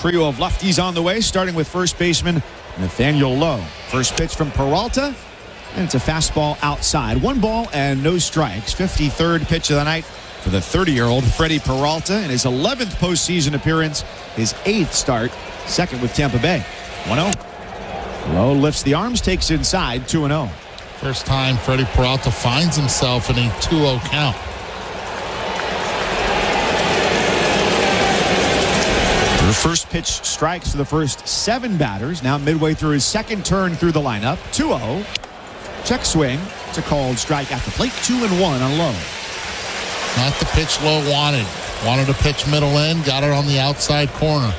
Trio of lefties on the way, starting with first baseman Nathaniel Lowe. First pitch from Peralta, and it's a fastball outside. 1 ball and no strikes. 53rd pitch of the night for the 30-year-old Freddie Peralta in his 11th postseason appearance, his 8th start, second with Tampa Bay. 1-0. Lowe lifts the arms, takes inside, 2-0. First time Freddie Peralta finds himself in a 2-0 count. The first pitch strikes for the first 7 batters. Now midway through his second turn through the lineup. 2-0. Check swing. It's a called strike at the plate. 2-1 on Lowe. Not the pitch Lowe wanted. Wanted to pitch middle in. Got it on the outside corner.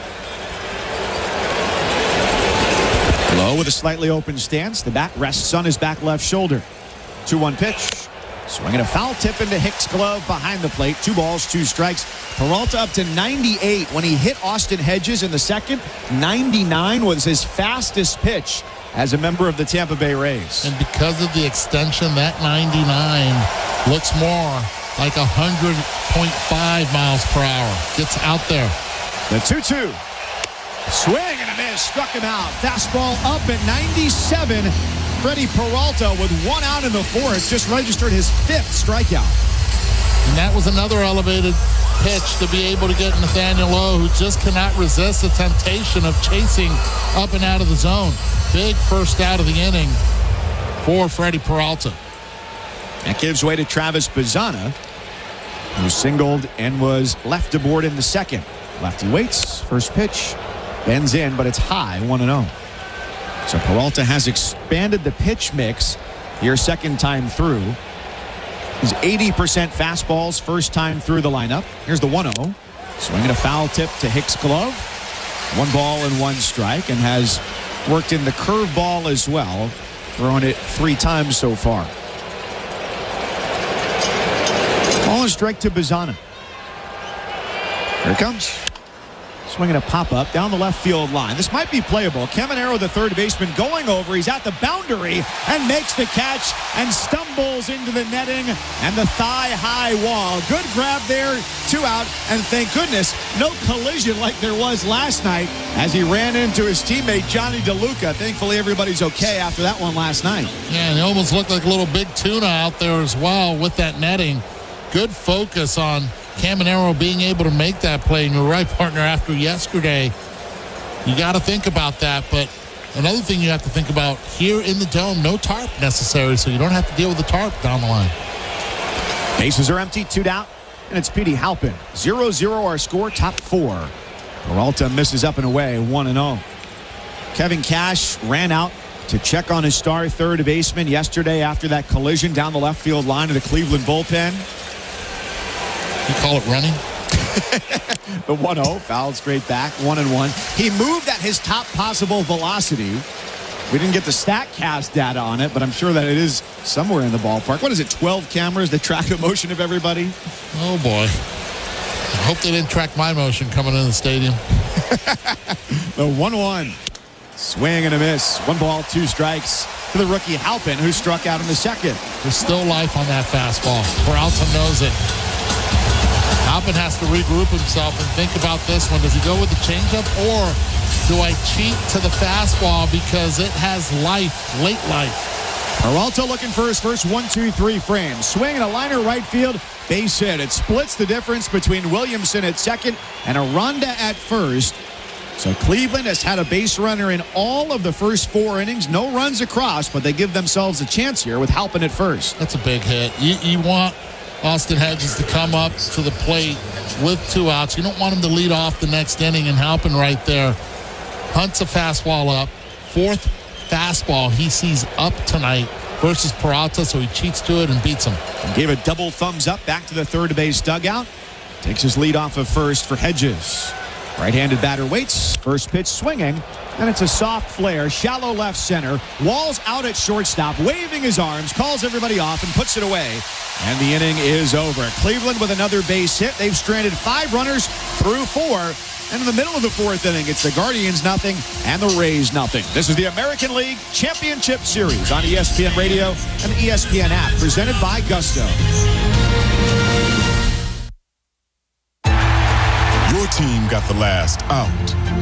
Lowe with a slightly open stance. The bat rests on his back left shoulder. 2-1 pitch. Swinging a foul tip into Hicks' glove behind the plate. 2 balls, 2 strikes. Peralta up to 98 when he hit Austin Hedges in the second. 99 was his fastest pitch as a member of the Tampa Bay Rays. And because of the extension, that 99 looks more like 100.5 miles per hour. Gets out there. The 2-2. Swing and a miss. Struck him out. Fastball up at 97. Freddie Peralta with 1 out in the 4th just registered his 5th strikeout. And that was another elevated pitch to be able to get Nathaniel Lowe, who just cannot resist the temptation of chasing up and out of the zone. Big first out of the inning for Freddie Peralta. That gives way to Travis Bazzana, who singled and was left aboard in the second. Lefty waits. First pitch. Bends in, but it's high. 1-0. So Peralta has expanded the pitch mix here second time through. He's 80% fastballs first time through the lineup. Here's the 1-0. Swinging a foul tip to Hicks' glove. 1 ball and 1 strike, and has worked in the curveball as well. Thrown it 3 times so far. Ball and strike to Bazzana. Here it comes. Swinging a pop-up down the left field line. This might be playable. Caminero, the third baseman, going over. He's at the boundary and makes the catch and stumbles into the netting and the thigh-high wall. Good grab there, 2 out, and thank goodness, no collision like there was last night as he ran into his teammate, Johnny DeLuca. Thankfully, everybody's okay after that one last night. Yeah, and it almost looked like a little big tuna out there as well with that netting. Good focus on Caminero being able to make that play. And you're right, partner, after yesterday, you got to think about that. But another thing you have to think about, here in the dome, no tarp necessary, so you don't have to deal with the tarp down the line. Bases are empty, 2 out, and it's Petey Halpin. 0-0 our score, top 4. Peralta misses up and away, 1-0. Kevin Cash ran out to check on his star third baseman yesterday after that collision down the left field line of the Cleveland bullpen. You call it running? The 1-0, fouled straight back, 1-1. He moved at his top possible velocity. We didn't get the StatCast data on it, but I'm sure that it is somewhere in the ballpark. What is it, 12 cameras that track the motion of everybody? Oh, boy. I hope they didn't track my motion coming in the stadium. The 1-1. Swing and a miss. 1 ball, 2 strikes to the rookie Halpin, who struck out in the second. There's still life on that fastball. Peralta knows it. Halpin has to regroup himself and think about this one. Does he go with the changeup, or do I cheat to the fastball because it has life, late life? Peralta looking for his first 1-2-3 frame. Swing and a liner right field. Base hit. It splits the difference between Williamson at second and Aranda at first. So Cleveland has had a base runner in all of the first 4 innings. No runs across, but they give themselves a chance here with Halpin at first. That's a big hit. You want Austin Hedges to come up to the plate with 2 outs. You don't want him to lead off the next inning, and Halpin right there hunts a fastball up. 4th fastball he sees up tonight versus Peralta, so he cheats to it and beats him. And gave a double thumbs up back to the third base dugout. Takes his lead off of first for Hedges. Right-handed batter waits. First pitch swinging, and it's a soft flare, shallow left center. Wall's out at shortstop, waving his arms, calls everybody off, and puts it away. And the inning is over. Cleveland with another base hit. They've stranded 5 runners through 4. And in the middle of the 4th inning, it's the Guardians nothing and the Rays nothing. This is the American League Championship Series on ESPN Radio and the ESPN app, presented by Gusto. Your team got the last out.